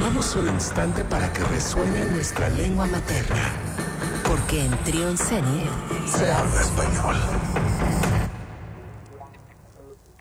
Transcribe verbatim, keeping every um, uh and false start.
Tomamos un instante para que resuene nuestra lengua materna. Porque en Trion Senior se habla español.